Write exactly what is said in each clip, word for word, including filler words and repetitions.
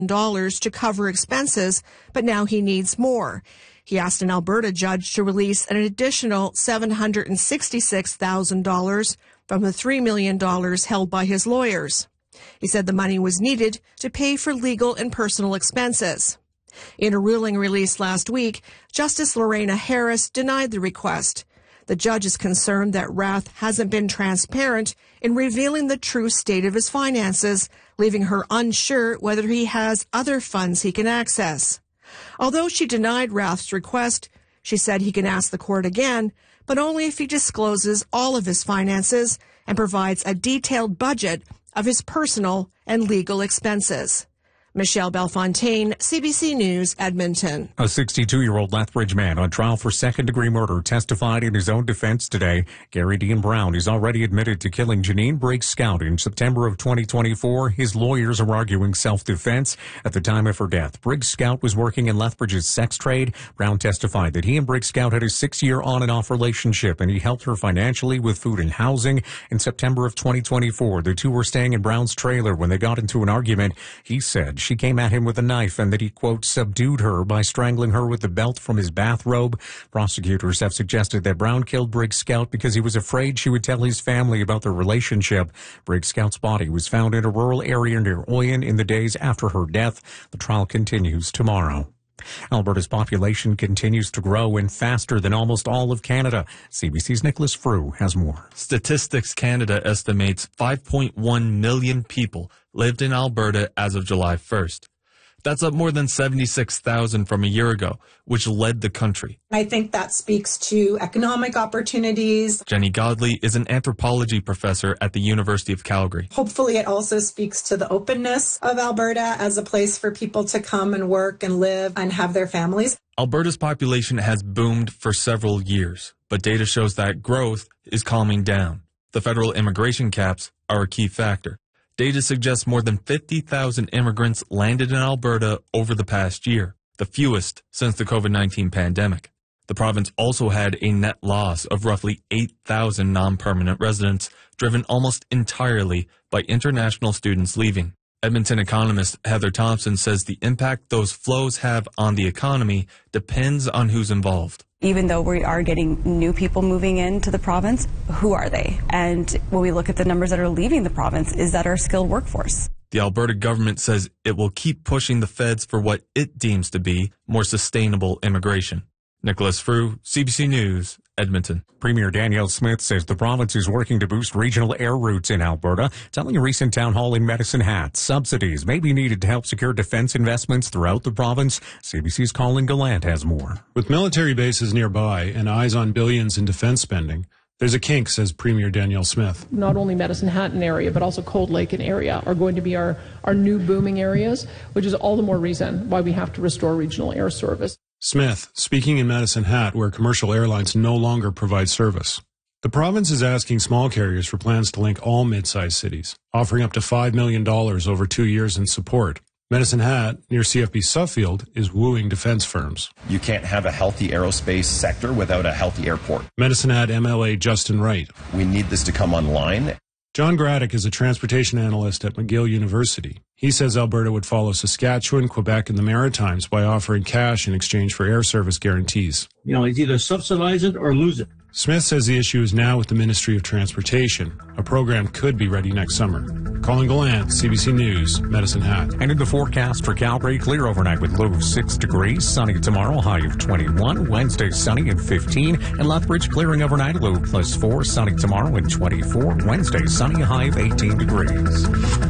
dollars to cover expenses, but now he needs more. He asked an Alberta judge to release an additional seven hundred sixty-six thousand dollars from the three million dollars held by his lawyers. He said the money was needed to pay for legal and personal expenses. In a ruling released last week, Justice Lorena Harris denied the request. The judge is concerned that Rath hasn't been transparent in revealing the true state of his finances, leaving her unsure whether he has other funds he can access. Although she denied Rath's request, she said he can ask the court again, but only if he discloses all of his finances and provides a detailed budget of his personal and legal expenses. Michelle Belfontaine, C B C News, Edmonton. A sixty-two-year-old Lethbridge man on trial for second-degree murder testified in his own defense today. Gary Dean Brown is already admitted to killing Janine Briggs Scout in September of twenty twenty-four. His lawyers are arguing self-defense. At the time of her death, Briggs Scout was working in Lethbridge's sex trade. Brown testified that he and Briggs Scout had a six-year on-and-off relationship, and he helped her financially with food and housing. In September of twenty twenty-four, the two were staying in Brown's trailer when they got into an argument. He said she came at him with a knife and that he, quote, subdued her by strangling her with the belt from his bathrobe. Prosecutors have suggested that Brown killed Briggs Scout because he was afraid she would tell his family about their relationship. Briggs Scout's body was found in a rural area near Oyen in the days after her death. The trial continues tomorrow. Alberta's population continues to grow and faster than almost all of Canada. C B C's Nicholas Frew has more. Statistics Canada estimates five point one million people lived in Alberta as of July first. That's up more than seventy-six thousand from a year ago, which led the country. I think that speaks to economic opportunities. Jenny Godley is an anthropology professor at the University of Calgary. Hopefully it also speaks to the openness of Alberta as a place for people to come and work and live and have their families. Alberta's population has boomed for several years, but data shows that growth is calming down. The federal immigration caps are a key factor. Data suggests more than fifty thousand immigrants landed in Alberta over the past year, the fewest since the COVID nineteen pandemic. The province also had a net loss of roughly eight thousand non-permanent residents, driven almost entirely by international students leaving. Edmonton economist Heather Thompson says the impact those flows have on the economy depends on who's involved. Even though we are getting new people moving into the province, who are they? And when we look at the numbers that are leaving the province, is that our skilled workforce? The Alberta government says it will keep pushing the feds for what it deems to be more sustainable immigration. Nicholas Frew, C B C News, Edmonton. Premier Danielle Smith says the province is working to boost regional air routes in Alberta, telling a recent town hall in Medicine Hat subsidies may be needed to help secure defense investments throughout the province. C B C's Colin Gallant has more. With military bases nearby and eyes on billions in defense spending, there's a kink, says Premier Danielle Smith. Not only Medicine Hat and area, but also Cold Lake and area are going to be our, our new booming areas, which is all the more reason why we have to restore regional air service. Smith, speaking in Medicine Hat, where commercial airlines no longer provide service. The province is asking small carriers for plans to link all mid-sized cities, offering up to five million dollars over two years in support. Medicine Hat, near C F B Suffield, is wooing defense firms. You can't have a healthy aerospace sector without a healthy airport. Medicine Hat M L A Justin Wright. We need this to come online. John Graddick is a transportation analyst at McGill University. He says Alberta would follow Saskatchewan, Quebec, and the Maritimes by offering cash in exchange for air service guarantees. You know, it's either subsidize it or lose it. Smith says the issue is now with the Ministry of Transportation. A program could be ready next summer. Colin Gallant, C B C News, Medicine Hat. And in the forecast for Calgary, clear overnight with low of six degrees. Sunny tomorrow, high of twenty-one. Wednesday, sunny and fifteen. And Lethbridge, clearing overnight, low plus four. Sunny tomorrow and twenty-four. Wednesday, sunny, high of eighteen degrees.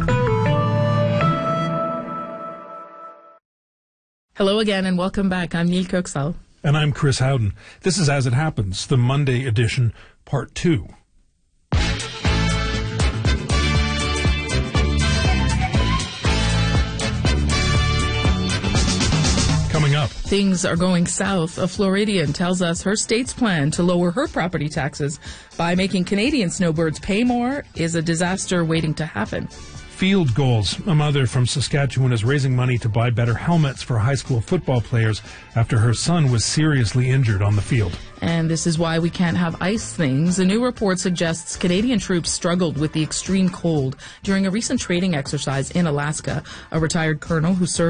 Hello again and welcome back. I'm Neil Kirksall. And I'm Chris Howden. This is As It Happens, the Monday edition, part two. Coming up. Things are going south. A Floridian tells us her state's plan to lower her property taxes by making Canadian snowbirds pay more is a disaster waiting to happen. Field Goals. A mother from Saskatchewan is raising money to buy better helmets for high school football players after her son was seriously injured on the field. And this is why we can't have ice things. A new report suggests Canadian troops struggled with the extreme cold during a recent training exercise in Alaska. A retired colonel who served